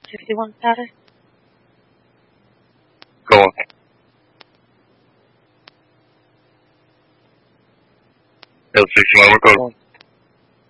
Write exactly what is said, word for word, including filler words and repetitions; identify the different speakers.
Speaker 1: fifty-one status.
Speaker 2: Go on. L sixty-one, we're going.